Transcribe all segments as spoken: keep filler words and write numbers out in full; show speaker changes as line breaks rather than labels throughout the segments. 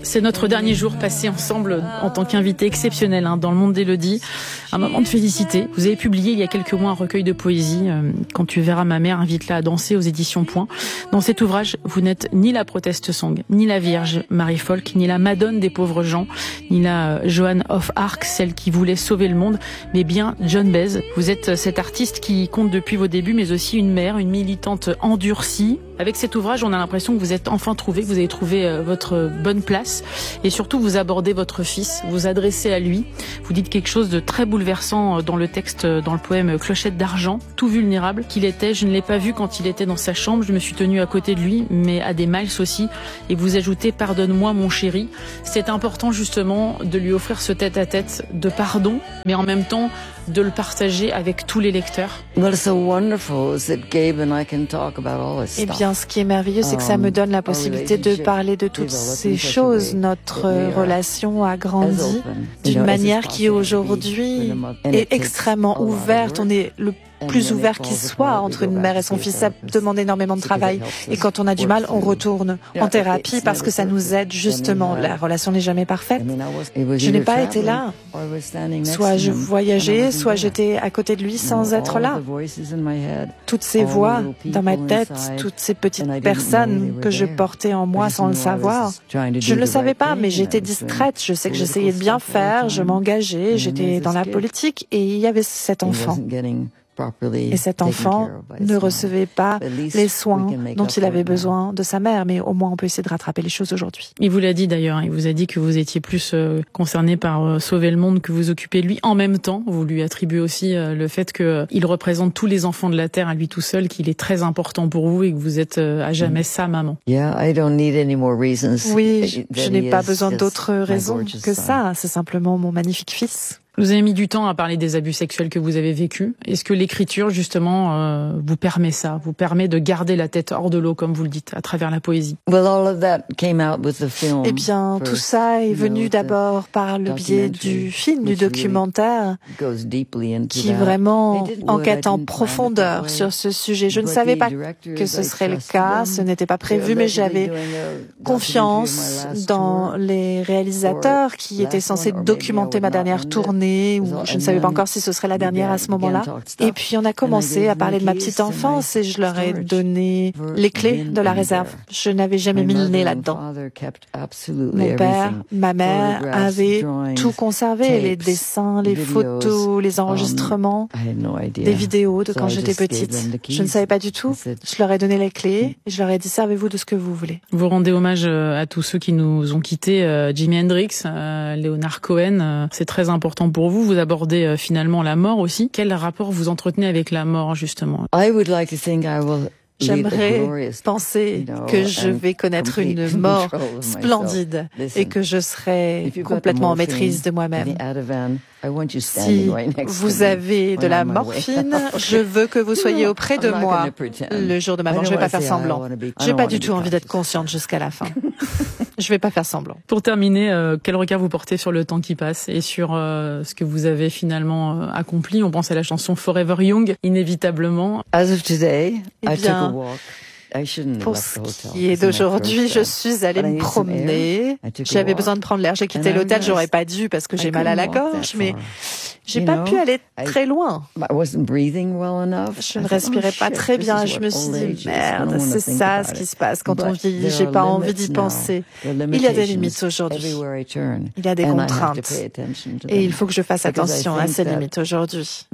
C'est notre dernier jour passé ensemble en tant qu'invité exceptionnel hein, dans le monde d'Élodie. Un moment de félicité. Vous avez publié il y a quelques mois un recueil de poésie, euh, Quand tu verras ma mère, invite-la à danser aux éditions Point. Dans cet ouvrage, vous n'êtes ni la proteste song, ni la Vierge Marie Folk, ni la Madone des pauvres gens, ni la euh, Joan of Arc, celle qui voulait sauver le monde, mais bien Joan Baez. Vous êtes cet artiste qui compte depuis vos débuts, mais aussi une mère, une militante endurcie. Avec cet ouvrage, on a l'impression que vous êtes enfin trouvé, que vous avez trouvé euh, votre bonne place. Et surtout, vous abordez votre fils, vous adressez à lui. Vous dites quelque chose de très bouleversant dans le texte, dans le poème Clochette d'argent. Tout vulnérable qu'il était, je ne l'ai pas vu quand il était dans sa chambre. Je me suis tenue à côté de lui, mais à des miles aussi. Et vous ajoutez « Pardonne-moi, mon chéri ». C'est important justement de lui offrir ce tête-à-tête de pardon, mais en même temps de le partager avec tous les lecteurs.
Eh bien, ce qui est merveilleux, c'est que ça me donne la possibilité de parler de toutes ces choses. Notre relation a grandi d'une manière qui aujourd'hui est extrêmement ouverte. On est le plus ouvert qu'il soit entre une mère et son fils. Ça demande énormément de travail. Et quand on a du mal, on retourne en thérapie parce que ça nous aide justement. La relation n'est jamais parfaite. Je n'ai pas été là. Soit je voyageais, soit j'étais à côté de lui sans être là. Toutes ces voix dans ma tête, toutes ces petites personnes que je portais en moi sans le savoir. Je ne le savais pas, mais j'étais distraite. Je sais que j'essayais de bien faire, je m'engageais, j'étais dans la politique et il y avait cet enfant. Et cet enfant ne recevait pas les soins dont il avait besoin de sa mère, mais au moins on peut essayer de rattraper les choses aujourd'hui.
Il vous l'a dit d'ailleurs, il vous a dit que vous étiez plus euh, concerné par euh, sauver le monde que vous occupez de lui. En même temps, vous lui attribuez aussi euh, le fait qu'il euh, représente tous les enfants de la Terre à lui tout seul, qu'il est très important pour vous et que vous êtes euh, à jamais sa maman.
Oui, je n'ai pas besoin d'autres raisons que ça, c'est simplement mon magnifique fils.
Vous avez mis du temps à parler des abus sexuels que vous avez vécus. Est-ce que l'écriture, justement, euh, vous permet ça, vous permet de garder la tête hors de l'eau, comme vous le dites, à travers la poésie?
Eh bien, tout ça est venu d'abord par le biais du film, du documentaire, qui vraiment enquête en profondeur sur ce sujet. Je ne savais pas que ce serait le cas, ce n'était pas prévu, mais j'avais confiance dans les réalisateurs qui étaient censés documenter ma dernière tournée. Ou je ne savais pas encore si ce serait la dernière à ce moment-là. Et puis on a commencé à parler de ma petite enfance et je leur ai donné les clés de la réserve. Je n'avais jamais mis le nez là-dedans. Mon père, ma mère avaient tout conservé, les dessins, les photos, les enregistrements, des vidéos de quand j'étais petite. Je ne savais pas du tout. Je leur ai donné les clés et je leur ai dit « servez-vous de ce que vous voulez ».
Vous rendez hommage à tous ceux qui nous ont quittés, Jimi Hendrix, Leonard Cohen, c'est très important pour vous, vous abordez euh, finalement la mort aussi. Quel rapport vous entretenez avec la mort, justement?
J'aimerais penser que je vais connaître une mort splendide et que je serai complètement en maîtrise de moi-même. Si vous avez de la morphine, je veux que vous soyez auprès de moi le jour de ma mort. Je ne vais pas faire semblant. Je n'ai pas du tout envie d'être consciente jusqu'à la fin. Je ne vais pas faire semblant.
Pour terminer, euh, quel regard vous portez sur le temps qui passe et sur euh, ce que vous avez finalement euh, accompli? On pense à la chanson Forever Young, inévitablement.
As of today, I took a walk. Pour ce qui est d'aujourd'hui, je suis allée me promener. J'avais besoin de prendre l'air. J'ai quitté l'hôtel. J'aurais pas dû parce que j'ai mal à la gorge, mais j'ai pas pu aller très loin. Je ne respirais pas très bien. Je me suis dit, merde, c'est ça ce qui se passe quand on vieillit. J'ai pas envie d'y penser. Il y a des limites aujourd'hui. Il y a des contraintes. Et il faut que je fasse attention à ces limites aujourd'hui.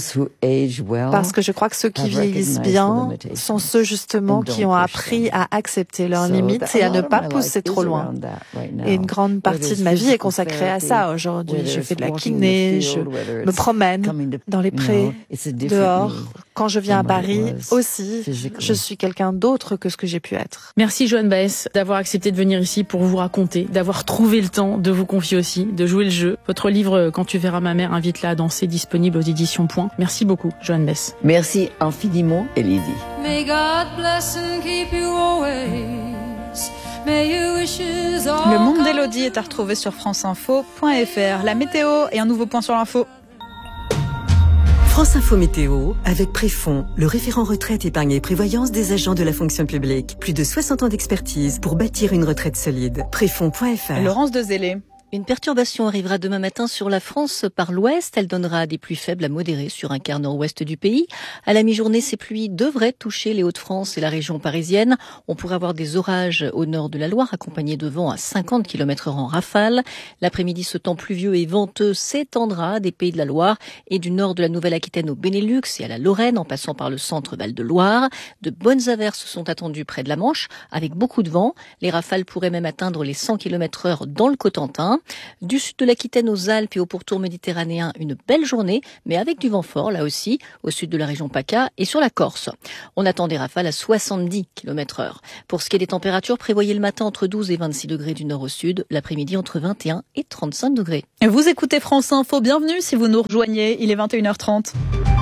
Parce que je crois que ceux qui vieillissent bien sont ceux justement qui ont appris à accepter leurs limites et à ne pas pousser trop loin. Et une grande partie de ma vie est consacrée à ça aujourd'hui. Je fais de la kiné, je me promène dans les prés, dehors. Quand je viens à Paris aussi, je suis quelqu'un d'autre que ce que j'ai pu être.
Merci Joan Baez d'avoir accepté de venir ici pour vous raconter, d'avoir trouvé le temps de vous confier aussi, de jouer le jeu. Votre livre « Quand tu verras ma mère, invite-la à danser » disponible aux éditions Point. Merci beaucoup Joan Baez.
Merci infiniment Élodie.
May God bless and keep you always. May your wishes all.
Le monde d'Élodie est à retrouver sur franceinfo point f r. La météo et un nouveau point sur l'info. France Info Météo, avec Préfond, le référent retraite, épargne et prévoyance des agents de la fonction publique. Plus de soixante ans d'expertise pour bâtir une retraite solide. Préfond point F R.
Laurence Dezélé.
Une perturbation arrivera demain matin sur la France par l'ouest. Elle donnera des pluies faibles à modérées sur un quart nord-ouest du pays. À la mi-journée, ces pluies devraient toucher les Hauts-de-France et la région parisienne. On pourrait avoir des orages au nord de la Loire, accompagnés de vents à cinquante kilomètres heure en rafale. L'après-midi, ce temps pluvieux et venteux s'étendra des Pays de la Loire et du nord de la Nouvelle-Aquitaine au Benelux et à la Lorraine, en passant par le centre Val-de-Loire. De bonnes averses sont attendues près de la Manche, avec beaucoup de vent. Les rafales pourraient même atteindre les cent kilomètres heure dans le Cotentin. Du sud de l'Aquitaine aux Alpes et au pourtour méditerranéen, une belle journée, mais avec du vent fort, là aussi, au sud de la région PACA et sur la Corse. On attend des rafales à soixante-dix kilomètres heure. Pour ce qui est des températures, prévoyez le matin entre douze et vingt-six degrés du nord au sud, l'après-midi entre vingt et un et trente-cinq degrés.
Vous écoutez France Info, bienvenue si vous nous rejoignez, il est vingt et une heures trente.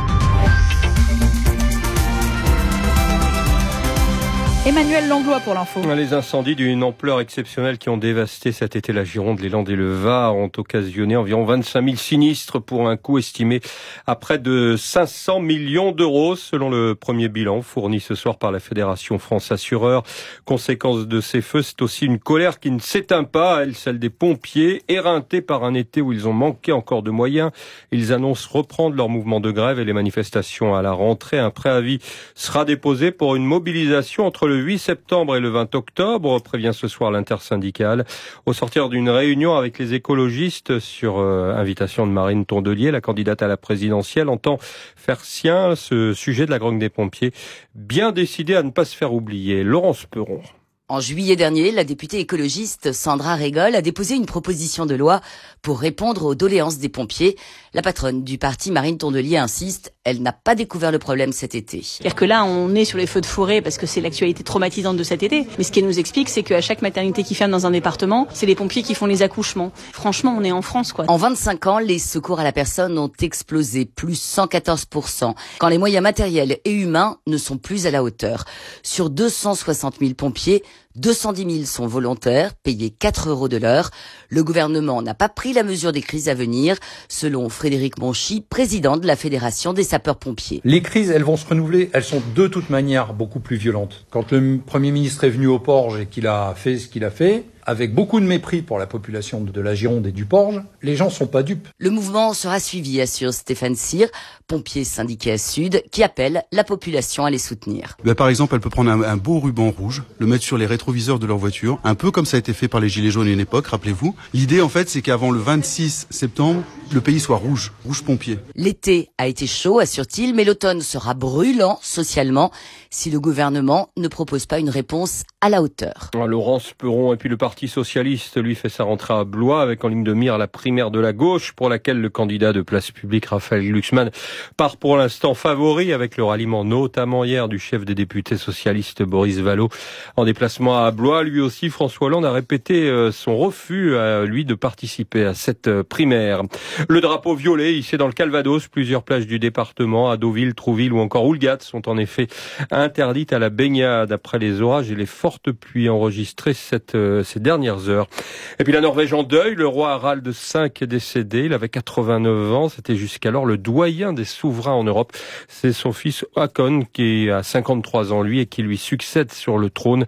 Emmanuel Langlois pour l'info.
Les incendies d'une ampleur exceptionnelle qui ont dévasté cet été la Gironde, les Landes et le Var ont occasionné environ vingt-cinq mille sinistres pour un coût estimé à près de cinq cents millions d'euros selon le premier bilan fourni ce soir par la Fédération France Assureurs. Conséquence de ces feux, c'est aussi une colère qui ne s'éteint pas, elle, celle des pompiers, éreintés par un été où ils ont manqué encore de moyens. Ils annoncent reprendre leur mouvement de grève et les manifestations à la rentrée. Un préavis sera déposé pour une mobilisation entre le huit septembre et le vingt octobre, prévient ce soir l'intersyndicale. Au sortir d'une réunion avec les écologistes sur euh, invitation de Marine Tondelier, la candidate à la présidentielle entend faire sien ce sujet de la grogne des pompiers, bien décidée à ne pas se faire oublier. Laurence Perron.
En juillet dernier, la députée écologiste Sandra Régol a déposé une proposition de loi pour répondre aux doléances des pompiers. La patronne du parti, Marine Tondelier, insiste, elle n'a pas découvert le problème cet été.
C'est-à-dire que là, on est sur les feux de forêt parce que c'est l'actualité traumatisante de cet été. Mais ce qu'elle nous explique, c'est qu'à chaque maternité qui ferme dans un département, c'est les pompiers qui font les accouchements. Franchement, on est en France, quoi.
En vingt-cinq ans, les secours à la personne ont explosé, plus cent quatorze pour cent, quand les moyens matériels et humains ne sont plus à la hauteur. Sur deux cent soixante mille pompiers, deux cent dix mille sont volontaires, payés quatre euros de l'heure. Le gouvernement n'a pas pris la mesure des crises à venir, selon Frédéric Monchy, président de la Fédération des sapeurs-pompiers.
Les crises, elles vont se renouveler, elles sont de toute manière beaucoup plus violentes. Quand le Premier ministre est venu au Porge et qu'il a fait ce qu'il a fait, avec beaucoup de mépris pour la population de la Gironde et du Porge, les gens sont pas dupes.
Le mouvement sera suivi, assure Stéphane Cyr, pompier syndiqué à Sud, qui appelle la population à les soutenir.
Ben, par exemple, elle peut prendre un, un beau ruban rouge, le mettre sur les rétroviseurs de leur voiture, un peu comme ça a été fait par les Gilets jaunes à une époque, rappelez-vous. L'idée, en fait, c'est qu'avant le vingt-six septembre, le pays soit rouge, rouge pompier.
L'été a été chaud, assure-t-il, mais l'automne sera brûlant socialement si le gouvernement ne propose pas une réponse à la hauteur.
Laurence Perron et puis le Parti socialiste, lui, fait sa rentrée à Blois avec en ligne de mire la primaire de la gauche pour laquelle le candidat de Place Publique, Raphaël Glucksmann, part pour l'instant favori avec le ralliement notamment hier du chef des députés socialistes Boris Vallaud. En déplacement à Blois, lui aussi, François Hollande a répété son refus à lui de participer à cette primaire. Le drapeau violet hissé dans le Calvados, plusieurs plages du département, à Deauville, Trouville ou encore Houlgate sont en effet interdites à la baignade après les orages et les fortes pluies enregistrées cette, euh, ces dernières heures. Et puis la Norvège en deuil, le roi Harald cinq est décédé, il avait quatre-vingt-neuf ans, c'était jusqu'alors le doyen des souverains en Europe. C'est son fils Håkon qui a cinquante-trois ans lui et qui lui succède sur le trône.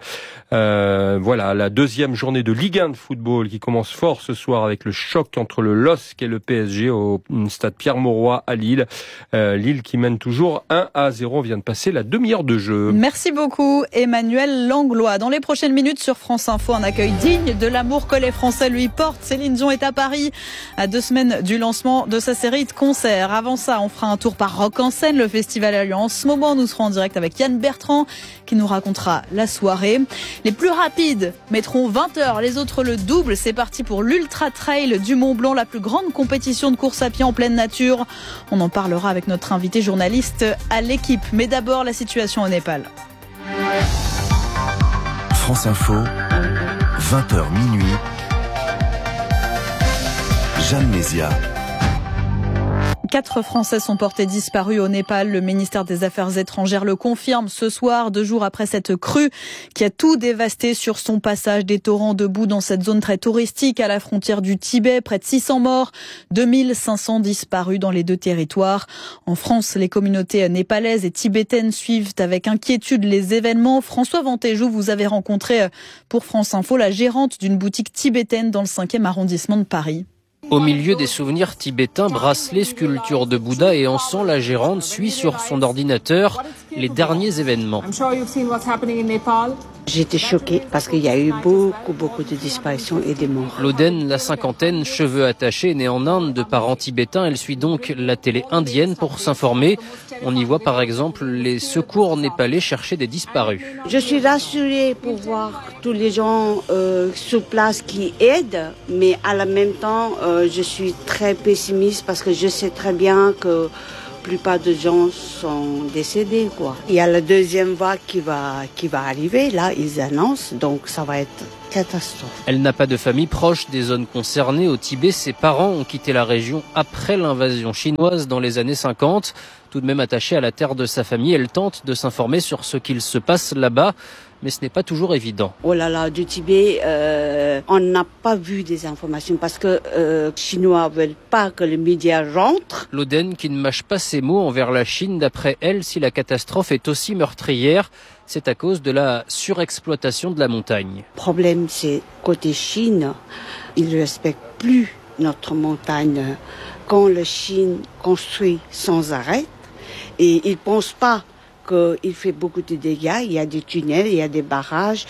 Euh, voilà, la deuxième journée de Ligue un de football qui commence fort ce soir avec le choc entre le L O S C et le P S G au stade Pierre-Mauroy à Lille. Euh, Lille qui mène toujours un à zéro, vient de passer la demi-heure de jeu.
Merci beaucoup Emmanuel Langlois. Dans les prochaines minutes sur France Info, un accueil digne de l'amour que les Français lui portent. Céline Dion est à Paris à deux semaines du lancement de sa série de concerts. Avant ça, on fera un tour par Rock en scène. Le festival a lieu en ce moment. Nous serons en direct avec Yann Bertrand qui nous racontera la soirée. Les plus rapides mettront vingt heures, les autres le double. C'est parti pour l'Ultra Trail du Mont Blanc, la plus grande compétition de course à pied en pleine nature. On en parlera avec notre invité journaliste à l'équipe. Mais d'abord, la situation au Népal.
France Info, vingt heures minuit. Jeanne Mézia.
Quatre Français sont portés disparus au Népal. Le ministère des Affaires étrangères le confirme ce soir, deux jours après cette crue qui a tout dévasté sur son passage. Des torrents de boue dans cette zone très touristique à la frontière du Tibet. Près de six cents morts, deux mille cinq cents disparus dans les deux territoires. En France, les communautés népalaises et tibétaines suivent avec inquiétude les événements. François Ventéjou, vous avez rencontré pour France Info la gérante d'une boutique tibétaine dans le cinquième arrondissement de Paris.
Au milieu des souvenirs tibétains, bracelets, sculptures de Bouddha et encens, la gérante suit sur son ordinateur les derniers événements.
J'étais choquée parce qu'il y a eu beaucoup, beaucoup de disparitions et de morts.
Loden, la cinquantaine, cheveux attachés, née en Inde de parents tibétains, elle suit donc la télé indienne pour s'informer. On y voit par exemple les secours népalais chercher des disparus.
Je suis rassurée pour voir tous les gens euh, sur place qui aident, mais à la même temps, euh, je suis très pessimiste parce que je sais très bien que la plupart des gens sont décédés, quoi. Il y a la deuxième vague qui va, qui va arriver, là, ils annoncent, donc ça va être catastrophe.
Elle n'a pas de famille proche des zones concernées. Au Tibet, ses parents ont quitté la région après l'invasion chinoise dans les années cinquante. Tout de même attachée à la terre de sa famille, elle tente de s'informer sur ce qu'il se passe là-bas. Mais ce n'est pas toujours évident.
Oh là là, du Tibet, euh, on n'a pas vu des informations parce que euh, les Chinois veulent pas que les médias rentrent.
Loden qui ne mâche pas ses mots envers la Chine. D'après elle, si la catastrophe est aussi meurtrière, c'est à cause de la surexploitation de la montagne.
Le problème, c'est côté Chine, ils ne respectent plus notre montagne. Quand la Chine construit sans arrêt, et ils ne pensent pas qu'il fait beaucoup de dégâts, il y a des tunnels, il y a des barrages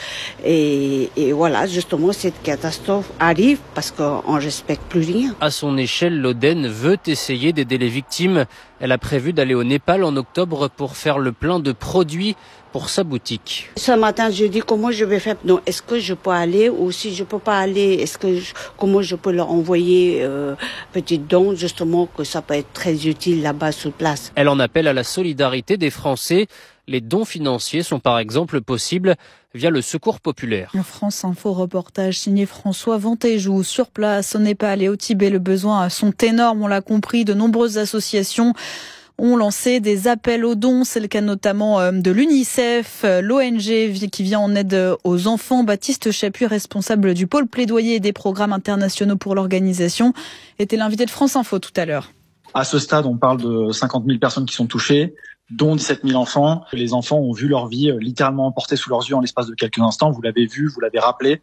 et, et voilà, justement cette catastrophe arrive parce qu'on ne respecte plus rien.
À son échelle, Loden veut essayer d'aider les victimes. Elle a prévu d'aller au Népal en octobre pour faire le plein de produits pour sa boutique.
Ce matin, je dis comment je vais faire. Non, est-ce que je peux aller ou si je peux pas aller, est-ce que je, comment je peux leur envoyer euh, petit don justement que ça peut être très utile là-bas sur place.
Elle en appelle à la solidarité des Français. Les dons financiers sont par exemple possibles via le Secours populaire.
France Info reportage signé François Ventéjou. Sur place au Népal et au Tibet, le besoin sont énormes, on l'a compris. De nombreuses associations ont lancé des appels aux dons. C'est le cas notamment de l'UNICEF, l'O N G qui vient en aide aux enfants. Baptiste Chapuis, responsable du pôle plaidoyer et des programmes internationaux pour l'organisation, était l'invité de France Info tout à l'heure.
À ce stade, on parle de cinquante mille personnes qui sont touchées, dont dix-sept mille enfants. Les enfants ont vu leur vie littéralement emportée sous leurs yeux en l'espace de quelques instants. Vous l'avez vu, vous l'avez rappelé.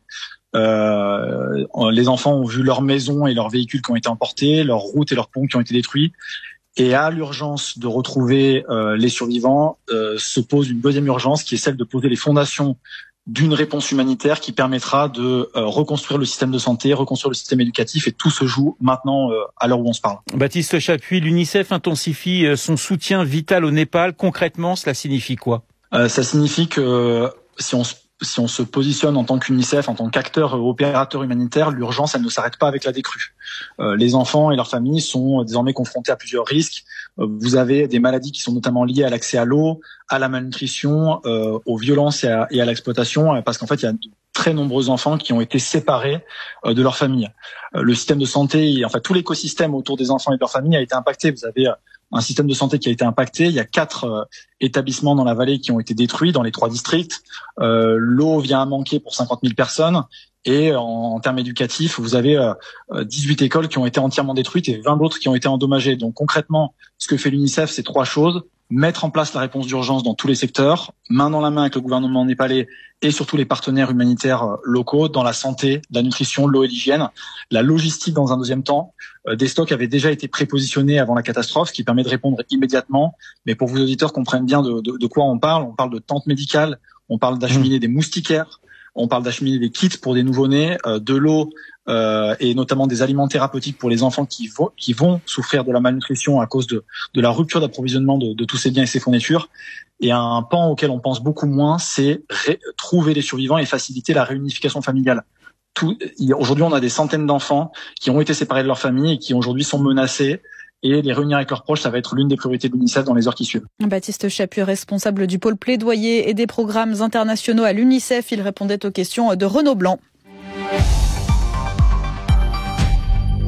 Euh, les enfants ont vu leurs maisons et leurs véhicules qui ont été emportés, leurs routes et leurs ponts qui ont été détruits. Et à l'urgence de retrouver euh, les survivants, euh, se pose une deuxième urgence qui est celle de poser les fondations d'une réponse humanitaire qui permettra de euh, reconstruire le système de santé, reconstruire le système éducatif, et tout se joue maintenant euh, à l'heure où on se parle.
Baptiste Chapuis, l'UNICEF intensifie son soutien vital au Népal. Concrètement, cela signifie quoi ?
euh, Ça signifie que euh, si on se Si on se positionne en tant qu'UNICEF, en tant qu'acteur opérateur humanitaire, l'urgence, elle ne s'arrête pas avec la décrue. Euh, les enfants et leurs familles sont désormais confrontés à plusieurs risques. Euh, vous avez des maladies qui sont notamment liées à l'accès à l'eau, à la malnutrition, euh, aux violences et à, et à l'exploitation, parce qu'en fait, il y a de très nombreux enfants qui ont été séparés euh, de leur famille. Euh, le système de santé, enfin tout l'écosystème autour des enfants et de leur famille a été impacté. Vous avez un système de santé qui a été impacté. Il y a quatre euh, établissements dans la vallée qui ont été détruits dans les trois districts. Euh, l'eau vient à manquer pour cinquante mille personnes. Et en, en termes éducatifs, vous avez euh, dix-huit écoles qui ont été entièrement détruites et vingt d'autres qui ont été endommagées. Donc concrètement, ce que fait l'UNICEF, c'est trois choses. Mettre en place la réponse d'urgence dans tous les secteurs, main dans la main avec le gouvernement népalais et surtout les partenaires humanitaires locaux dans la santé, la nutrition, l'eau et l'hygiène. La logistique dans un deuxième temps. Euh, des stocks avaient déjà été prépositionnés avant la catastrophe, ce qui permet de répondre immédiatement. Mais pour que vos auditeurs comprennent bien de, de, de quoi on parle, on parle de tentes médicales, on parle d'acheminer des moustiquaires, on parle d'acheminer des kits pour des nouveau-nés, euh, de l'eau euh, et notamment des aliments thérapeutiques pour les enfants qui, vo- qui vont souffrir de la malnutrition à cause de, de la rupture d'approvisionnement de, de tous ces biens et ces fournitures. Et un pan auquel on pense beaucoup moins, c'est ré- trouver les survivants et faciliter la réunification familiale. Tout, aujourd'hui, on a des centaines d'enfants qui ont été séparés de leur famille et qui aujourd'hui sont menacés. Et les réunir avec leurs proches, ça va être l'une des priorités de l'UNICEF dans les heures qui suivent.
Baptiste Chapuis, responsable du pôle plaidoyer et des programmes internationaux à l'UNICEF, il répondait aux questions de Renaud Blanc.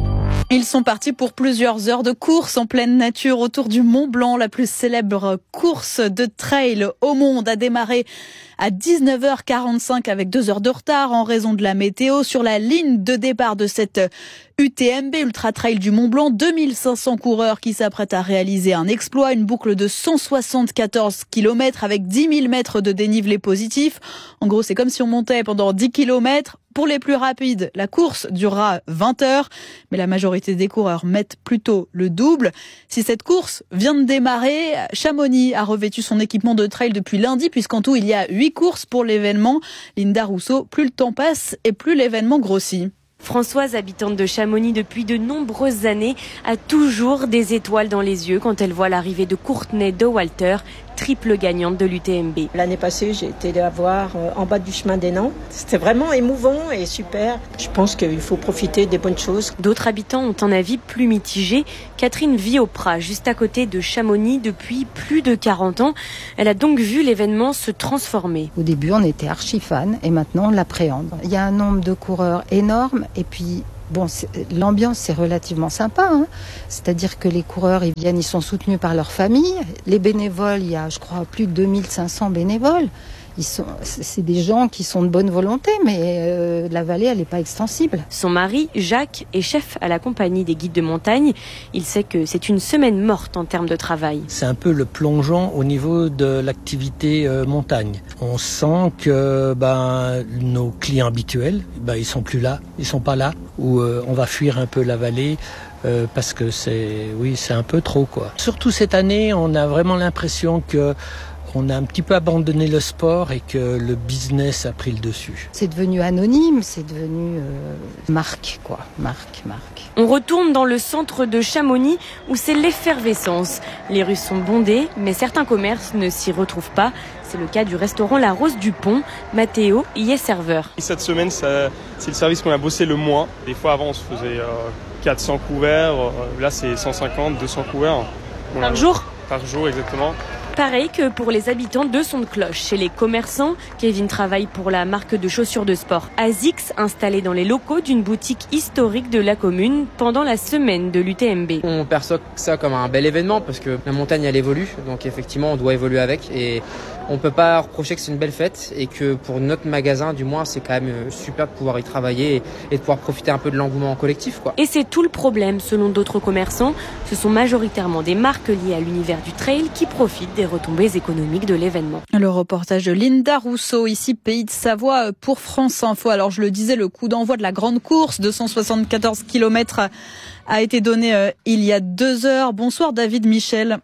Ils sont partis pour plusieurs heures de course en pleine nature autour du Mont Blanc. La plus célèbre course de trail au monde a démarré à dix-neuf heures quarante-cinq avec deux heures de retard en raison de la météo. Sur la ligne de départ de cette U T M B, Ultra Trail du Mont Blanc, deux mille cinq cents coureurs qui s'apprêtent à réaliser un exploit, une boucle de cent soixante-quatorze kilomètres avec dix mille mètres de dénivelé positif. En gros, c'est comme si on montait pendant dix kilomètres. Pour les plus rapides, la course durera vingt heures, mais la majorité des coureurs mettent plutôt le double. Si cette course vient de démarrer, Chamonix a revêtu son équipement de trail depuis lundi, puisqu'en tout, il y a huit courses pour l'événement. Linda Rousseau, plus le temps passe et plus l'événement grossit.
Françoise, habitante de Chamonix depuis de nombreuses années, a toujours des étoiles dans les yeux quand elle voit l'arrivée de Courtney Dauwalter, triple gagnante de l'U T M B.
L'année passée, j'ai été la voir en bas du chemin des Nants. C'était vraiment émouvant et super. Je pense qu'il faut profiter des bonnes choses.
D'autres habitants ont un avis plus mitigé. Catherine vit au Prat, juste à côté de Chamonix depuis plus de quarante ans. Elle a donc vu l'événement se transformer.
Au début, on était archi fan et maintenant on l'appréhende. Il y a un nombre de coureurs énorme et puis bon, l'ambiance c'est relativement sympa, hein. C'est-à-dire que les coureurs ils viennent, ils sont soutenus par leur famille. Les bénévoles, il y a je crois plus de deux mille cinq cents bénévoles. Ils sont, c'est des gens qui sont de bonne volonté, mais euh, la vallée elle n'est pas extensible.
Son mari, Jacques, est chef à la compagnie des guides de montagne. Il sait que c'est une semaine morte en termes de travail.
C'est un peu le plongeon au niveau de l'activité euh, montagne. On sent que ben, nos clients habituels, ben, ils sont plus là, ils sont pas là, où euh, on va fuir un peu la vallée. Euh, parce que c'est, oui, c'est un peu trop quoi. Surtout cette année, on a vraiment l'impression que on a un petit peu abandonné le sport et que le business a pris le dessus.
C'est devenu anonyme, c'est devenu euh, marque, quoi. Marque, marque.
On retourne dans le centre de Chamonix où c'est l'effervescence. Les rues sont bondées, mais certains commerces ne s'y retrouvent pas. C'est le cas du restaurant La Rose du Pont. Mathéo y est serveur.
Cette semaine, ça, c'est le service qu'on a bossé le moins. Des fois, avant, on se faisait euh, quatre cents couverts. Là, c'est cent cinquante, deux cents couverts.
Bon, par jour ?
Par jour, exactement.
Pareil que pour les habitants de Son-de-Cloche. Chez les commerçants, Kevin travaille pour la marque de chaussures de sport Asics, installée dans les locaux d'une boutique historique de la commune pendant la semaine de l'U T M B.
On perçoit ça comme un bel événement parce que la montagne elle évolue, donc effectivement on doit évoluer avec et on peut pas reprocher que c'est une belle fête et que pour notre magasin du moins c'est quand même super de pouvoir y travailler et de pouvoir profiter un peu de l'engouement collectif, quoi.
Et c'est tout le problème selon d'autres commerçants. Ce sont majoritairement des marques liées à l'univers du trail qui profitent des retombées économiques de l'événement.
Le reportage de Linda Rousseau, ici Pays de Savoie pour France Info. Alors je le disais, le coup d'envoi de la grande course, deux cent soixante-quatorze kilomètres, a été donné euh, il y a deux heures. Bonsoir David Michel.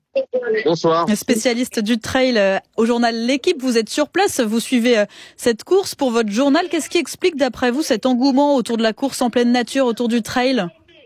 Bonsoir.
Spécialiste du trail euh, au journal L'Équipe. Vous êtes sur place, vous suivez euh, cette course pour votre journal. Qu'est-ce qui explique d'après vous cet engouement autour de la course en pleine nature, autour du trail ?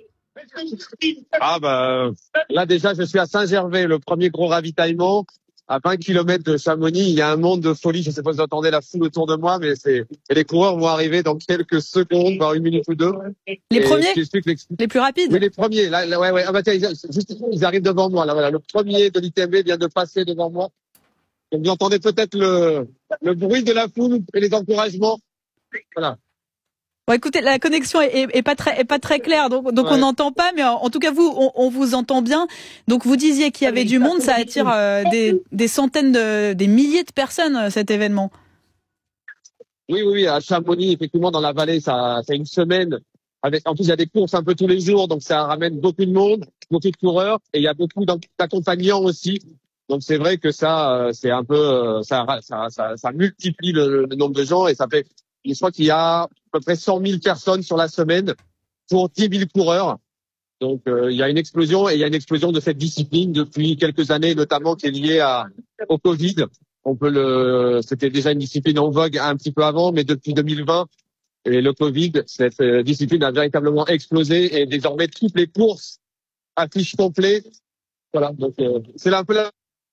Ah bah là déjà je suis à Saint-Gervais, le premier gros ravitaillement à vingt kilomètres de Chamonix. Il y a un monde de folie. Je sais pas si vous entendez la foule autour de moi, mais c'est et les coureurs vont arriver dans quelques secondes, voire une minute ou deux.
Les
et
premiers,
les...
les plus rapides.
Oui, les premiers. Là, là ouais, ouais. Ah bah tiens, ils, juste, ils arrivent devant moi. Là, voilà, le premier de l'U T M B vient de passer devant moi. Donc vous entendez peut-être le le bruit de la foule et les encouragements. Voilà.
Bon, écoutez, la connexion est, est, est pas très, est pas très claire, donc, donc ouais. On n'entend pas, mais en, en tout cas vous, on, on vous entend bien. Donc vous disiez qu'il y avait du monde, ça attire euh, des, des centaines de, des milliers de personnes cet événement.
Oui, oui, oui, à Chamonix, effectivement, dans la vallée, ça, c'est une semaine. Avec, en plus, il y a des courses un peu tous les jours, donc ça ramène beaucoup de monde, beaucoup de coureurs, et il y a beaucoup d'accompagnants aussi. Donc c'est vrai que ça, c'est un peu, ça, ça, ça, ça multiplie le, le nombre de gens et ça fait. Je crois qu'il y a à peu près cent mille personnes sur la semaine pour dix mille coureurs. Donc, euh, il y a une explosion et il y a une explosion de cette discipline depuis quelques années, notamment qui est liée à, au Covid. On peut le, c'était déjà une discipline en vogue un petit peu avant, mais depuis deux mille vingt et le Covid, cette discipline a véritablement explosé et désormais toutes les courses affichent complet. Voilà. Donc, euh, c'est là un peu la.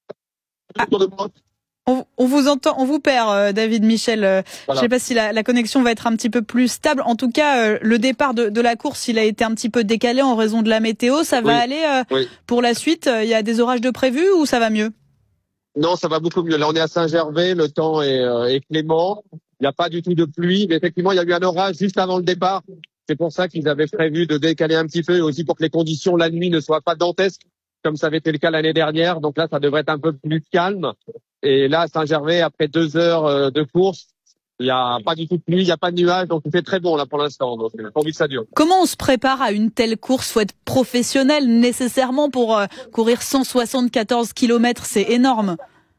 On, on vous entend, on vous perd, euh, David Michel. Euh, voilà. Je sais pas si la, la connexion va être un petit peu plus stable. En tout cas, euh, le départ de, de la course, il a été un petit peu décalé en raison de la météo. Ça va oui. aller euh, oui. pour la suite. Il y a des orages de prévus ou ça va mieux ?
Non, ça va beaucoup mieux. Là, on est à Saint-Gervais, le temps est, euh, est clément. Il n'y a pas du tout de pluie, mais effectivement, il y a eu un orage juste avant le départ. C'est pour ça qu'ils avaient prévu de décaler un petit peu, et aussi pour que les conditions la nuit ne soient pas dantesques, comme ça avait été le cas l'année dernière. Donc là, ça devrait être un peu plus calme. Et là, à Saint-Gervais, après deux heures de course, il n'y a pas du tout de pluie, il n'y a pas de nuages, donc il fait très bon là pour l'instant. Donc j'ai pas envie que ça dure.
Comment on se prépare à une telle course? Faut être professionnel nécessairement pour euh, courir cent soixante-quatorze kilomètres, c'est énorme.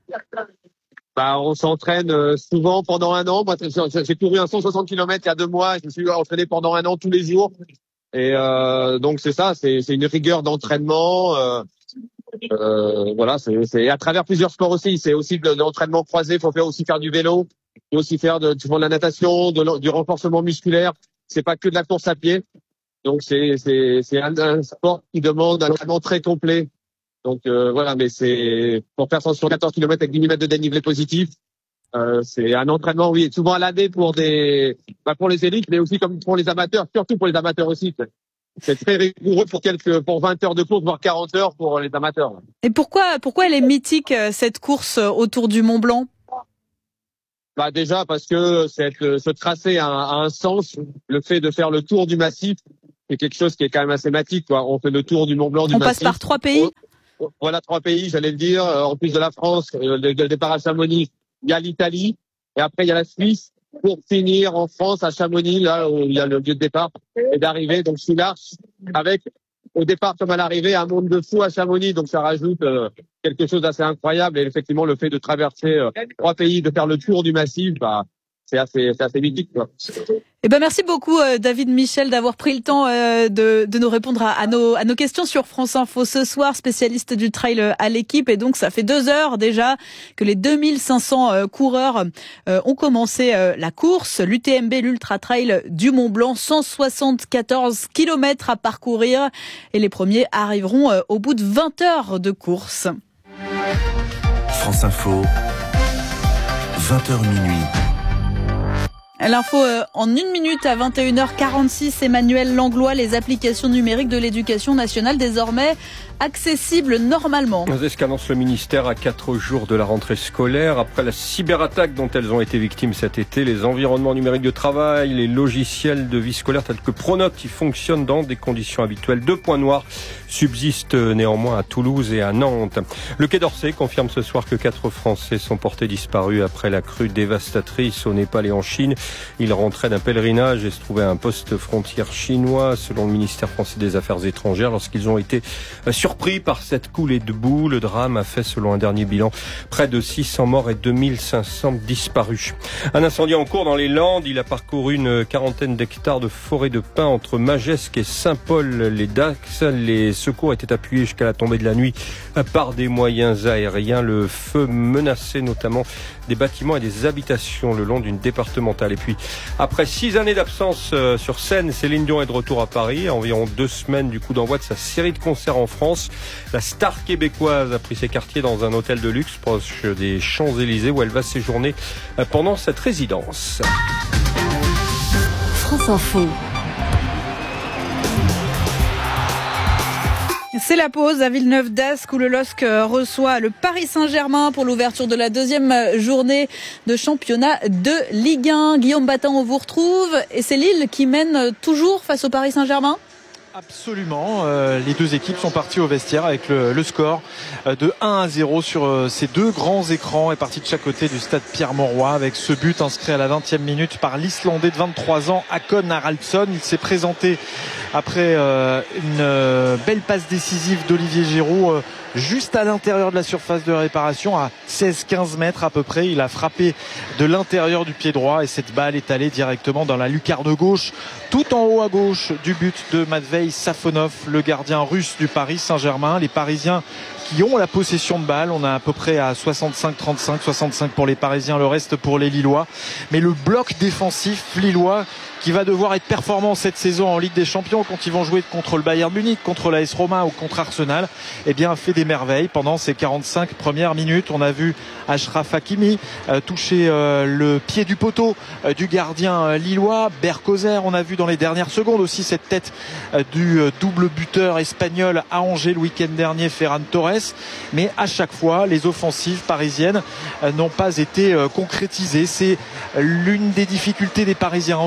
Bah, on s'entraîne souvent pendant un an. Moi, j'ai couru un cent soixante kilomètres il y a deux mois. Je me suis entraîné pendant un an tous les jours. Et euh, donc c'est ça, c'est, c'est une rigueur d'entraînement. Euh, euh, voilà, c'est, c'est à travers plusieurs sports aussi. C'est aussi de, de l'entraînement croisé. Il faut faire aussi faire du vélo, il faut aussi faire de, de la natation, de, du renforcement musculaire. C'est pas que de la course à pied. Donc c'est c'est c'est un, un sport qui demande un entraînement très complet. Donc euh, voilà, mais c'est pour faire cent soixante-quatorze kilomètres avec dix mètres de dénivelé positif. Euh, c'est un entraînement, oui, souvent à l'année pour des, bah pour les élites, mais aussi comme pour les amateurs, surtout pour les amateurs aussi. C'est très rigoureux pour quelques, pour vingt heures de course, voire quarante heures pour les amateurs.
Et pourquoi, pourquoi elle est mythique cette course autour du Mont Blanc?
Bah déjà parce que cette, ce tracé a un, a un sens. Le fait de faire le tour du massif, c'est quelque chose qui est quand même assez mythique, quoi. On fait le tour du Mont Blanc du
On
massif.
passe par trois pays.
Voilà, trois pays, j'allais le dire. En plus de la France, le, le départ à Chamonix, il y a l'Italie, et après il y a la Suisse, pour finir en France, à Chamonix, là où il y a le lieu de départ, et d'arriver, donc sous l'arche, avec, au départ comme à l'arrivée, un monde de fou à Chamonix, donc ça rajoute euh, quelque chose d'assez incroyable, et effectivement, le fait de traverser euh, trois pays, de faire le tour du massif, bah, c'est assez, c'est assez mythique, quoi.
Eh ben merci beaucoup euh, David Michel d'avoir pris le temps euh, de, de nous répondre à, à nos à nos questions sur France Info ce soir, spécialiste du trail à l'équipe. Et donc ça fait deux heures déjà que les deux mille cinq cents euh, coureurs euh, ont commencé euh, la course, l'U T M B, l'Ultra Trail du Mont Blanc, cent soixante-quatorze kilomètres à parcourir, et les premiers arriveront euh, au bout de vingt heures de course.
France Info, vingt heures minuit.
L'info euh, en une minute à vingt et une heures quarante-six, Emmanuel Langlois, les applications numériques de l'éducation nationale désormais accessibles normalement.
C'est ce qu'annonce le ministère à quatre jours de la rentrée scolaire. Après la cyberattaque dont elles ont été victimes cet été, les environnements numériques de travail, les logiciels de vie scolaire tels que Pronote, qui fonctionnent dans des conditions habituelles. Deux points noirs subsistent néanmoins à Toulouse et à Nantes. Le Quai d'Orsay confirme ce soir que quatre Français sont portés disparus après la crue dévastatrice au Népal et en Chine. Ils rentraient d'un pèlerinage et se trouvaient à un poste frontière chinois, selon le ministère français des Affaires étrangères, lorsqu'ils ont été surpris par cette coulée de boue. Le drame a fait, selon un dernier bilan, près de six cents morts et deux mille cinq cents disparus. Un incendie en cours dans les Landes. Il a parcouru une quarantaine d'hectares de forêt de pins entre Magescq et Saint-Paul-les-Dax. Les secours étaient appuyés jusqu'à la tombée de la nuit par des moyens aériens. Le feu menaçait notamment des bâtiments et des habitations le long d'une départementale. Et puis, après six années d'absence sur scène, Céline Dion est de retour à Paris, à environ deux semaines du coup d'envoi de sa série de concerts en France. La star québécoise a pris ses quartiers dans un hôtel de luxe proche des Champs-Élysées, où elle va séjourner pendant cette résidence.
France Info.
C'est la pause à Villeneuve-d'Ascq où le L O S C reçoit le Paris Saint-Germain pour l'ouverture de la deuxième journée de championnat de Ligue un. Guillaume Battan, on vous retrouve. Et c'est Lille qui mène toujours face au Paris Saint-Germain ?
Absolument, euh, les deux équipes sont parties au vestiaire avec le, le score de un à zéro sur euh, ces deux grands écrans, est parti de chaque côté du stade Pierre-Mauroy avec ce but inscrit à la vingtième minute par l'Islandais de vingt-trois ans, Hakon Haraldsson. Il s'est présenté après euh, une euh, belle passe décisive d'Olivier Giroud euh, juste à l'intérieur de la surface de réparation, à seize quinze mètres à peu près. Il a frappé de l'intérieur du pied droit et cette balle est allée directement dans la lucarne gauche, tout en haut à gauche du but de Matvei Safonov, le gardien russe du Paris Saint-Germain. Les Parisiens qui ont la possession de balle, on a à peu près à soixante-cinq trente-cinq, soixante-cinq pour les Parisiens, le reste pour les Lillois. Mais le bloc défensif lillois qui va devoir être performant cette saison en Ligue des Champions quand ils vont jouer contre le Bayern Munich, contre l'A S Roma ou contre Arsenal, eh bien a fait des merveilles pendant ces quarante-cinq premières minutes. On a vu Achraf Hakimi euh, toucher euh, le pied du poteau euh, du gardien euh, lillois, Berkozer. On a vu dans les dernières secondes aussi cette tête euh, du euh, double buteur espagnol à Angers le week-end dernier, Ferran Torres. Mais à chaque fois, les offensives parisiennes euh, n'ont pas été euh, concrétisées. C'est l'une des difficultés des Parisiens en ce début de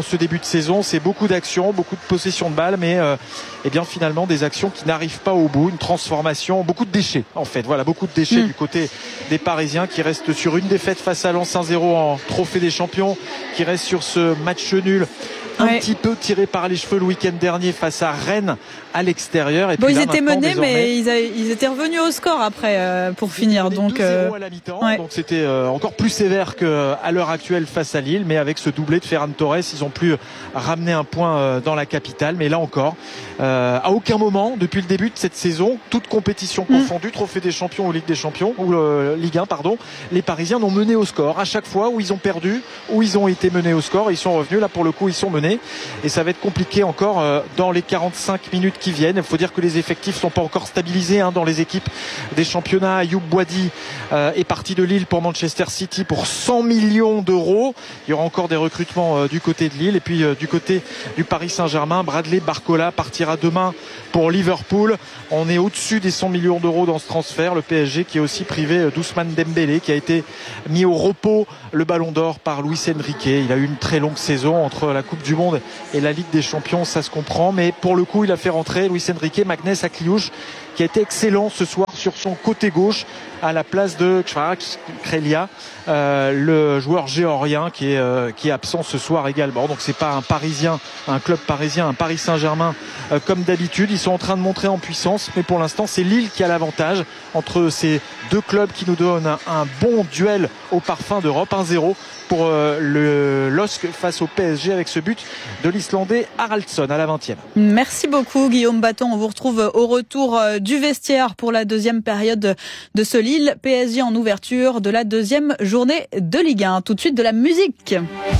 saison. C'est beaucoup d'actions, beaucoup de possession de balles, mais euh, eh bien finalement des actions qui n'arrivent pas au bout, une transformation, beaucoup de déchets en fait. Voilà, beaucoup de déchets mmh. du côté des Parisiens qui restent sur une défaite face à Lens un zéro en Trophée des Champions, qui restent sur ce match nul. Un ouais. petit peu tiré par les cheveux le week-end dernier face à Rennes à l'extérieur. Et
bon,
puis
ils
là,
étaient menés,
désormais...
mais ils, a, ils étaient revenus au score après euh, pour
ils
finir. Donc,
euh... à la mi-temps, ouais. donc c'était euh, encore plus sévère qu'à l'heure actuelle face à Lille. Mais avec ce doublé de Ferran Torres, ils ont pu ramener un point euh, dans la capitale. Mais là encore, euh, à aucun moment depuis le début de cette saison, toute compétition mmh. confondue, Trophée des Champions ou Ligue des Champions ou euh, Ligue un, pardon, les Parisiens n'ont mené au score. À chaque fois où ils ont perdu, où ils ont été menés au score, ils sont revenus. Là pour le coup, ils sont menés et ça va être compliqué encore euh, dans les quarante-cinq minutes qui viennent. Il faut dire que les effectifs sont pas encore stabilisés hein, dans les équipes des championnats. Ayoub Boadi euh, est parti de Lille pour Manchester City pour cent millions d'euros. Il y aura encore des recrutements euh, du côté de Lille et puis euh, du côté du Paris Saint-Germain. Bradley Barcola partira demain pour Liverpool. On est au-dessus des cent millions d'euros dans ce transfert. Le P S G qui est aussi privé d'Ousmane Dembélé qui a été mis au repos le Ballon d'Or par Luis Enrique. Il a eu une très longue saison entre la Coupe du Monde et la Ligue des Champions, ça se comprend, mais pour le coup il a fait rentrer Luis Enrique Magnès Akliouche qui a été excellent ce soir sur son côté gauche à la place de Kvaratskhelia, euh, le joueur géorgien qui est, euh, qui est absent ce soir également. Donc c'est pas un Parisien, un club parisien, un Paris Saint-Germain euh, comme d'habitude. Ils sont en train de montrer en puissance, mais pour l'instant c'est Lille qui a l'avantage entre ces deux clubs qui nous donnent un, un bon duel au parfum d'Europe. un zéro pour euh, le L O S C face au P S G avec ce but de l'Islandais Haraldsson à la vingtième.
Merci beaucoup Guillaume Baton. On vous retrouve au retour du vestiaire pour la deuxième période de ce Lille P S G en ouverture de la deuxième journée de Ligue un. Tout de suite de la musique.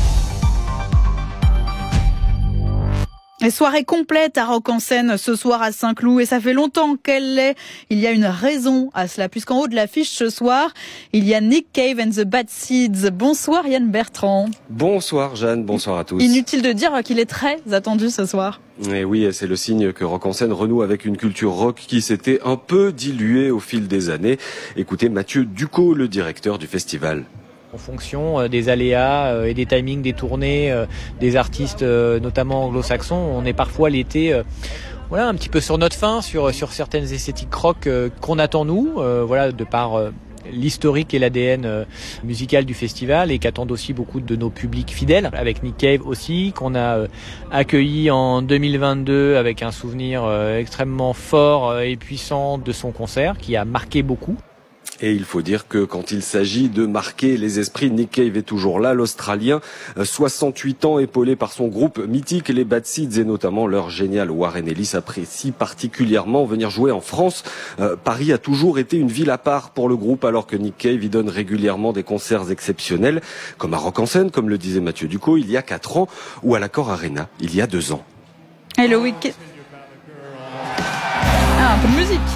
Et soirée complète à Rock en Seine ce soir à Saint-Cloud et ça fait longtemps qu'elle l'est. Il y a une raison à cela puisqu'en haut de l'affiche ce soir, il y a Nick Cave and the Bad Seeds. Bonsoir Yann Bertrand.
Bonsoir Jeanne, bonsoir à tous.
Inutile de dire qu'il est très attendu ce soir.
Et oui, c'est le signe que Rock en Seine renoue avec une culture rock qui s'était un peu diluée au fil des années. Écoutez Mathieu Ducot, le directeur du festival.
En fonction des aléas et des timings des tournées des artistes, notamment anglo-saxons, on est parfois l'été voilà, un petit peu sur notre faim, sur, sur certaines esthétiques rock qu'on attend nous, voilà, de par l'historique et l'A D N musical du festival et qu'attendent aussi beaucoup de nos publics fidèles, avec Nick Cave aussi, qu'on a accueilli en deux mille vingt-deux avec un souvenir extrêmement fort et puissant de son concert qui a marqué beaucoup.
Et il faut dire que quand il s'agit de marquer les esprits, Nick Cave est toujours là, l'Australien, soixante-huit ans, épaulé par son groupe mythique, les Bad Seeds, et notamment leur génial Warren Ellis apprécie particulièrement venir jouer en France. Euh, Paris a toujours été une ville à part pour le groupe, alors que Nick Cave y donne régulièrement des concerts exceptionnels, comme à Rock en Seine, comme le disait Mathieu Ducot, il y a quatre ans, ou à l'Accor Arena, il y a deux ans.
Et le week-end... Ah, un peu de musique.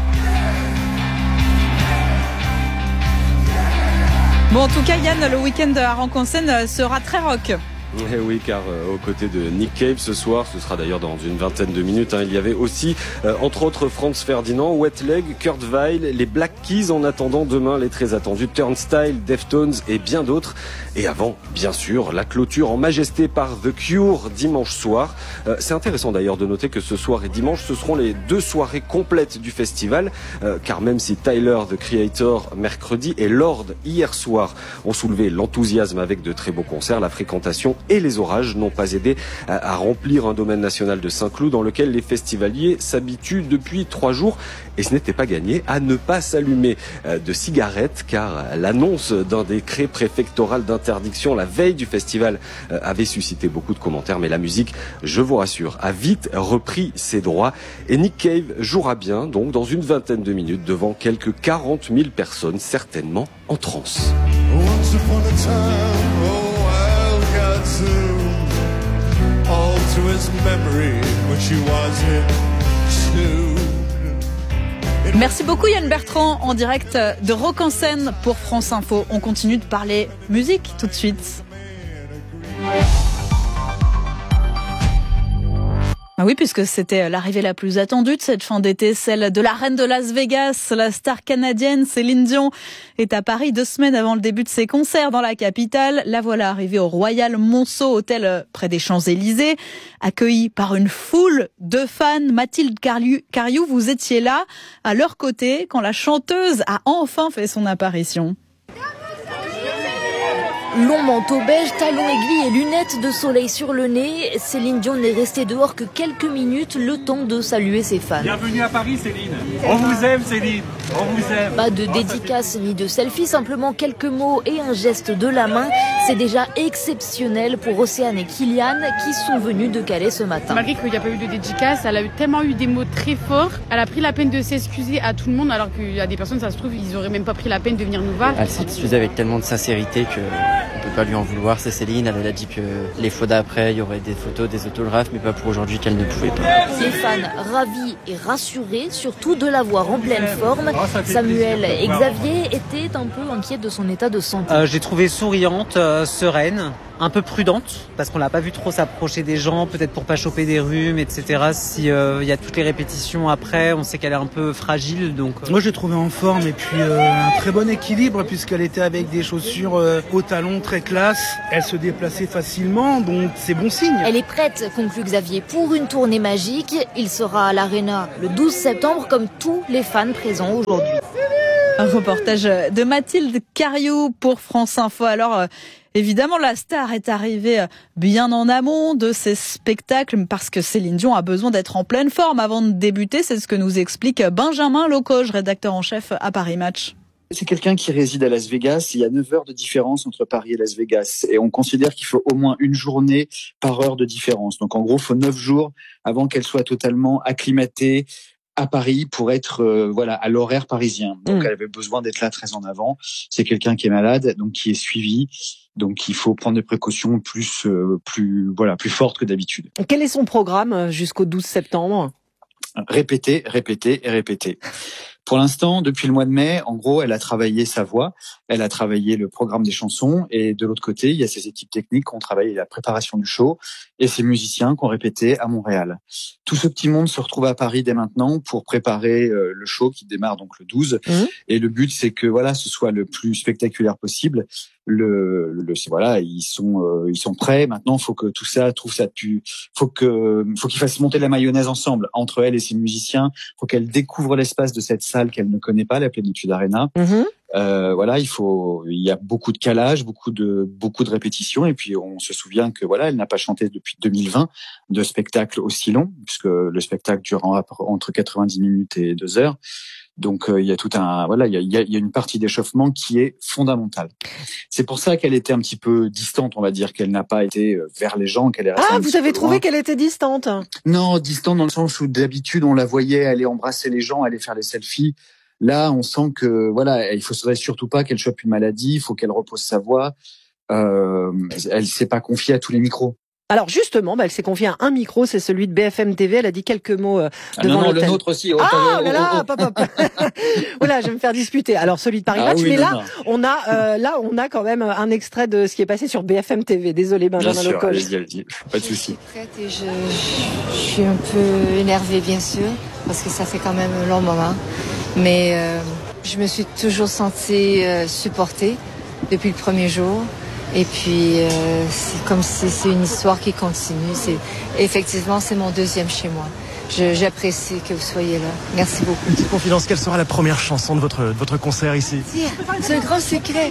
Bon, en tout cas, Yann, le week-end à Rock en Seine sera très rock.
Eh oui, car euh, aux côtés de Nick Cave ce soir, ce sera d'ailleurs dans une vingtaine de minutes, hein, il y avait aussi, euh, entre autres, Franz Ferdinand, Wet Leg, Kurt Weill, les Black Keys, en attendant demain les très attendus Turnstile, Deftones et bien d'autres. Et avant, bien sûr, la clôture en majesté par The Cure dimanche soir. Euh, c'est intéressant d'ailleurs de noter que ce soir et dimanche, ce seront les deux soirées complètes du festival, euh, car même si Tyler, The Creator, mercredi, et Lord, hier soir, ont soulevé l'enthousiasme avec de très beaux concerts, la fréquentation et les orages n'ont pas aidé à remplir un domaine national de Saint-Cloud dans lequel les festivaliers s'habituent depuis trois jours, et ce n'était pas gagné, à ne pas s'allumer de cigarettes, car l'annonce d'un décret préfectoral d'interdiction la veille du festival avait suscité beaucoup de commentaires, mais la musique, je vous rassure, a vite repris ses droits, et Nick Cave jouera bien donc dans une vingtaine de minutes devant quelques quarante mille personnes, certainement en transe. Once upon a time, oh. All to his memory when she was in tune.
Merci beaucoup Yann Bertrand en direct de Rock en Seine pour France Info. On continue de parler musique tout de suite. Ah oui, puisque c'était l'arrivée la plus attendue de cette fin d'été, celle de la reine de Las Vegas. La star canadienne Céline Dion est à Paris deux semaines avant le début de ses concerts dans la capitale. La voilà arrivée au Royal Monceau, hôtel près des Champs-Élysées, accueillie par une foule de fans. Mathilde Cariou, vous étiez là, à leur côté, quand la chanteuse a enfin fait son apparition.
Long manteau beige, talons aiguilles et lunettes de soleil sur le nez, Céline Dion n'est restée dehors que quelques minutes, le temps de saluer ses fans.
Bienvenue à Paris, Céline. On vous aime, Céline. On vous aime.
Pas de dédicace ni de selfie, simplement quelques mots et un geste de la main. C'est déjà exceptionnel pour Océane et Kylian qui sont venus de Calais ce matin.
Malgré qu'il n'y a pas eu de dédicace, elle a eu tellement eu des mots très forts. Elle a pris la peine de s'excuser à tout le monde, alors qu'il y a des personnes, ça se trouve, ils n'auraient même pas pris la peine de venir nous voir.
Elle s'est excusée avec tellement de sincérité que on peut pas lui en vouloir. C'est Céline, elle a dit que les fois d'après, il y aurait des photos, des autographes, mais pas pour aujourd'hui qu'elle ne pouvait pas.
Les fans ravis et rassurés, surtout de la voir en pleine forme. Samuel et Xavier étaient un peu inquiets de son état de santé.
Euh, j'ai trouvé souriante, euh, sereine, un peu prudente, parce qu'on l'a pas vu trop s'approcher des gens, peut-être pour pas choper des rhumes, et cetera. Si il euh, y a toutes les répétitions après, on sait qu'elle est un peu fragile, donc.
Euh... Moi, j'ai trouvé en forme et puis euh, un très bon équilibre puisqu'elle était avec des chaussures euh, au talon très classe. Elle se déplaçait facilement, donc c'est bon signe.
Elle est prête, conclut Xavier, pour une tournée magique. Il sera à l'Arena le douze septembre, comme tous les fans présents aujourd'hui.
Un reportage de Mathilde Cariou pour France Info. Alors, euh, évidemment, la star est arrivée bien en amont de ces spectacles parce que Céline Dion a besoin d'être en pleine forme avant de débuter. C'est ce que nous explique Benjamin Locoge, rédacteur en chef à Paris Match.
C'est quelqu'un qui réside à Las Vegas. Il y a neuf heures de différence entre Paris et Las Vegas. Et on considère qu'il faut au moins une journée par heure de différence. Donc, en gros, il faut neuf jours avant qu'elle soit totalement acclimatée à Paris pour être euh, voilà à l'horaire parisien. Donc, mmh. elle avait besoin d'être là très en avant. C'est quelqu'un qui est malade, donc qui est suivi. Donc, il faut prendre des précautions plus, euh, plus, voilà, plus fortes que d'habitude.
Quel est son programme jusqu'au douze septembre ?
Répéter, répéter et répéter. Pour l'instant, depuis le mois de mai, en gros, elle a travaillé sa voix, elle a travaillé le programme des chansons, et de l'autre côté, il y a ses équipes techniques qui ont travaillé la préparation du show, et ses musiciens qui ont répété à Montréal. Tout ce petit monde se retrouve à Paris dès maintenant pour préparer euh, le show qui démarre donc le douze. Mmh. Et le but, c'est que voilà, ce soit le plus spectaculaire possible. Le, le voilà, ils sont euh, ils sont prêts. Maintenant, faut que tout ça trouve ça pu. Faut que faut qu'ils fassent monter la mayonnaise ensemble entre elle et ses musiciens. Faut qu'elle découvre l'espace de cette salle qu'elle ne connaît pas, la Plénitude Arena. Mmh. Euh, voilà, il faut, il y a beaucoup de calage, beaucoup de, beaucoup de répétitions, et puis on se souvient que voilà, elle n'a pas chanté depuis deux mille vingt de spectacle aussi long, puisque le spectacle dure entre quatre-vingt-dix minutes et deux heures. Donc euh, il y a tout un, voilà, il y a, il y a une partie d'échauffement qui est fondamentale. C'est pour ça qu'elle était un petit peu distante, on va dire, qu'elle n'a pas été vers les gens, qu'elle est restée.
Ah, vous avez trouvé loin. Qu'elle était distante?
Non, distante dans le sens où d'habitude on la voyait aller embrasser les gens, aller faire les selfies. Là, on sent que voilà, il faudrait surtout pas qu'elle chope une maladie, il faut qu'elle repose sa voix. Euh, elle s'est pas confiée à tous les micros.
Alors justement, bah, elle s'est confiée à un micro, c'est celui de B F M T V. Elle a dit quelques mots euh, devant
ah non, non,
le
nôtre aussi. Oh,
ah
oh,
là là,
oh, oh.
Pop, pop. Voilà, je vais me faire disputer. Alors celui de Paris
ah,
Match,
oui,
mais
non,
là,
non.
on a euh, là, on a quand même un extrait de ce qui est passé sur B F M T V. Désolé, Benjamin
Locoge.
Locoge.
Allez-y, allez-y. Pas de souci.
Je suis prête et je, je, je suis un peu énervée, bien sûr, parce que ça fait quand même un long moment. Mais euh, je me suis toujours sentie euh, supportée depuis le premier jour. Et puis, euh, c'est comme si c'est une histoire qui continue. C'est, effectivement, c'est mon deuxième chez moi. Je, j'apprécie que vous soyez là. Merci beaucoup.
Une petite confidence, quelle sera la première chanson de votre, de votre concert ici?
C'est un grand secret.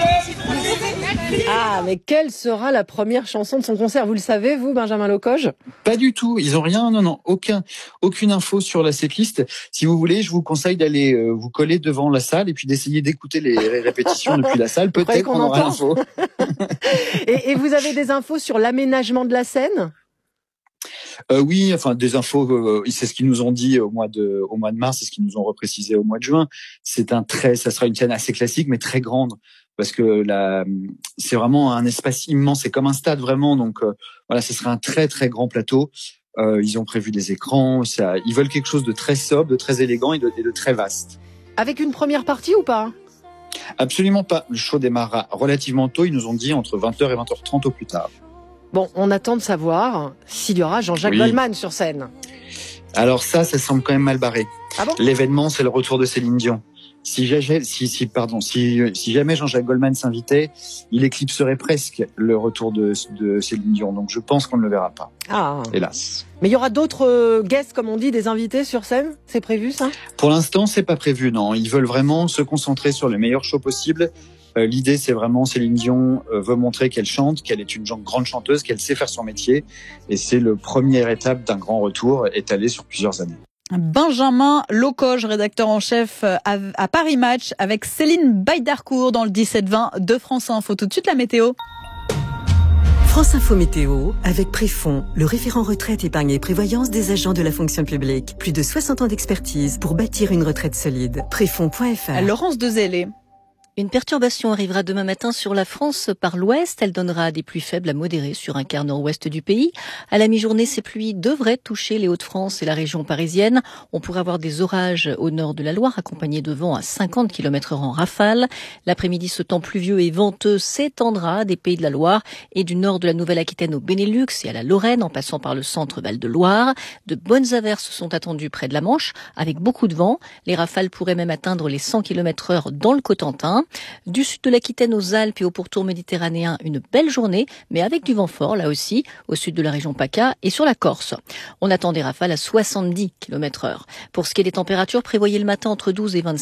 Ah, mais quelle sera la première chanson de son concert? Vous le savez, vous, Benjamin Locoge?
Pas du tout. Ils ont rien, non, non, aucun, aucune info sur la setlist. Si vous voulez, je vous conseille d'aller euh, vous coller devant la salle et puis d'essayer d'écouter les répétitions depuis la salle. Peut-être qu'on, qu'on aura l'info.
et, et vous avez des infos sur l'aménagement de la scène?
Euh, oui, enfin des infos, euh, c'est ce qu'ils nous ont dit au mois de au mois de mars, c'est ce qu'ils nous ont reprécisé au mois de juin. C'est un très, ça sera une scène assez classique mais très grande parce que la, c'est vraiment un espace immense, c'est comme un stade vraiment. Donc euh, voilà, ce sera un très très grand plateau. Euh, ils ont prévu des écrans, ça, ils veulent quelque chose de très sobre, de très élégant et de, et de très vaste.
Avec une première partie ou pas?
Absolument pas. Le show démarrera relativement tôt. Ils nous ont dit entre vingt heures et vingt heures trente au plus tard.
Bon, on attend de savoir s'il y aura Jean-Jacques
Oui.
Goldman sur scène.
Alors ça, ça semble quand même mal barré.
Ah bon ?
L'événement, c'est le retour de Céline Dion. Si, jamais- si, si, pardon, si, si jamais Jean-Jacques Goldman s'invitait, il éclipserait presque le retour de, de Céline Dion. Donc je pense qu'on ne le verra pas,
Ah.
hélas.
Mais il y aura d'autres euh, guests, comme on dit, des invités sur scène ? C'est prévu, ça ?
Pour l'instant, c'est pas prévu, non. Ils veulent vraiment se concentrer sur le meilleur show possible. Euh, L'idée, c'est vraiment Céline Dion euh, veut montrer qu'elle chante, qu'elle est une gen- grande chanteuse, qu'elle sait faire son métier. Et c'est le première étape d'un grand retour étalé sur plusieurs années.
Benjamin Locoge, rédacteur en chef à, à Paris Match, avec Céline Baïdarcourt dans le dix-sept vingt de France Info. Tout de suite, la météo.
France Info Météo, avec Préfond, le référent retraite épargne et prévoyance des agents de la fonction publique. Plus de soixante ans d'expertise pour bâtir une retraite solide. Préfond point F R.
Laurence Dezellé.
Une perturbation arrivera demain matin sur la France par l'ouest. Elle donnera des pluies faibles à modérées sur un quart nord-ouest du pays. À la mi-journée, ces pluies devraient toucher les Hauts-de-France et la région parisienne. On pourrait avoir des orages au nord de la Loire, accompagnés de vents à cinquante kilomètres heure en rafale. L'après-midi, ce temps pluvieux et venteux s'étendra des Pays de la Loire et du nord de la Nouvelle-Aquitaine au Benelux et à la Lorraine, en passant par le centre Val-de-Loire. De bonnes averses sont attendues près de la Manche, avec beaucoup de vent. Les rafales pourraient même atteindre les cent kilomètres heure dans le Cotentin. Du sud de l'Aquitaine aux Alpes et au pourtour méditerranéen, une belle journée, mais avec du vent fort, là aussi, au sud de la région PACA et sur la Corse. On attend des rafales à soixante-dix kilomètres heure. Pour ce qui est des températures, prévoyez le matin entre douze et vingt-six